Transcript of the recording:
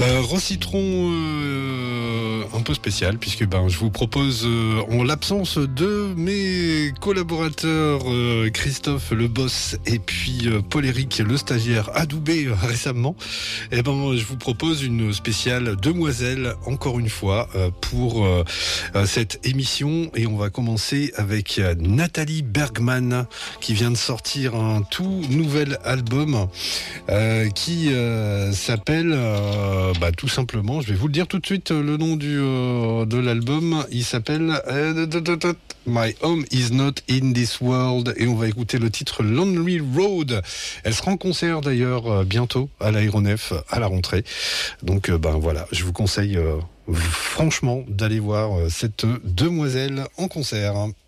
Recitron un peu spécial puisque je vous propose en l'absence de mes collaborateurs Christophe le boss et puis Paul-Éric le stagiaire adoubé récemment, je vous propose une spéciale demoiselle encore une fois pour cette émission, et on va commencer avec Nathalie Bergman qui vient de sortir un tout nouvel album qui s'appelle tout simplement, je vais vous le dire tout de suite, le nom de l'album, il s'appelle My Home Is Not In This World, et on va écouter le titre Lonely Road. Elle sera en concert d'ailleurs bientôt à l'Aéronef à la rentrée, donc voilà, je vous conseille franchement d'aller voir cette demoiselle en concert.